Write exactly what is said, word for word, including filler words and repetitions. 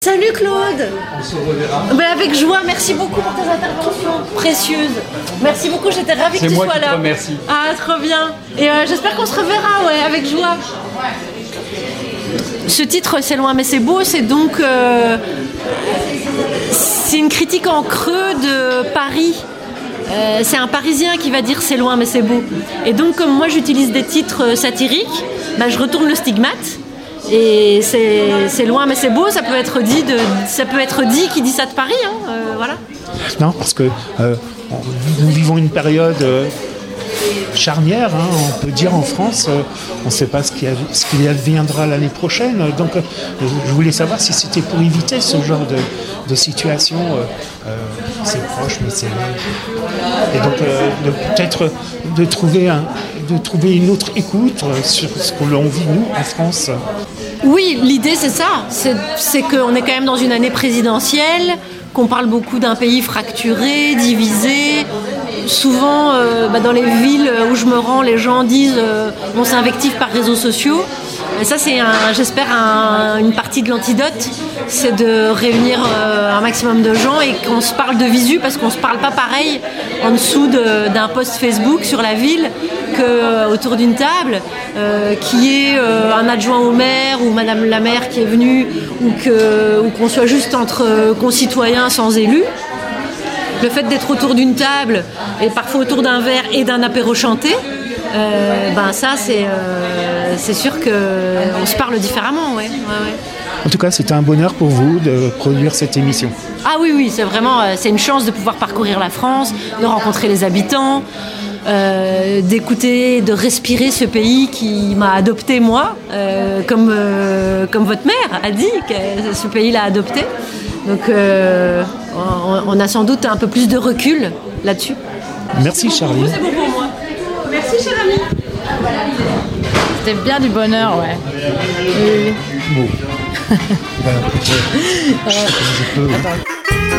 Salut Claude. On se reverra. Ben avec joie, merci beaucoup pour tes interventions précieuses. Merci beaucoup, j'étais ravie que tu sois là. C'est moi qui te remercie. Ah, trop bien. Et euh, j'espère qu'on se reverra, ouais, avec joie. Ce titre, C'est loin mais c'est beau, c'est donc... Euh, c'est une critique en creux de Paris. Euh, c'est un Parisien qui va dire c'est loin mais c'est beau. Et donc comme moi j'utilise des titres satiriques, ben, je retourne le stigmate. Et c'est, c'est loin mais c'est beau, ça peut être dit, de, ça peut être dit qui dit ça de Paris, hein, euh, voilà. Non, parce que euh, nous vivons une période euh, charnière, hein, on peut dire en France, euh, on ne sait pas ce qui, a, ce qui adviendra l'année prochaine. Donc euh, je voulais savoir si c'était pour éviter ce genre de, de situation, euh, euh, c'est proche mais c'est loin. Et donc euh, de, peut-être de trouver, un, de trouver une autre écoute sur ce que l'on vit nous en France. Oui, l'idée c'est ça, c'est, c'est qu'on est quand même dans une année présidentielle, qu'on parle beaucoup d'un pays fracturé, divisé. Souvent, euh, bah dans les villes où je me rends, les gens disent euh, on s'invective par réseaux sociaux. Et ça, c'est, un, j'espère, un, une partie de l'antidote, c'est de réunir euh, un maximum de gens et qu'on se parle de visu, parce qu'on ne se parle pas pareil en dessous de, d'un post Facebook sur la ville qu'autour d'une table, euh, qui est euh, un adjoint au maire ou madame la maire qui est venue, ou, que, ou qu'on soit juste entre concitoyens sans élus. Le fait d'être autour d'une table et parfois autour d'un verre et d'un apéro chanté, euh, ben ça c'est, euh, c'est sûr qu'on se parle différemment. Ouais. Ouais, ouais. En tout cas, c'était un bonheur pour vous de produire cette émission. Ah oui, oui, c'est vraiment c'est une chance de pouvoir parcourir la France, de rencontrer les habitants, euh, d'écouter, de respirer ce pays qui m'a adopté moi, euh, comme, euh, comme votre mère a dit que ce pays l'a adopté. Donc euh, on, on a sans doute un peu plus de recul là-dessus. Merci Charlie. C'est bon pour moi. Merci cher ami. C'était bien du bonheur, ouais. Oui. Bon. Voilà, je, je peux...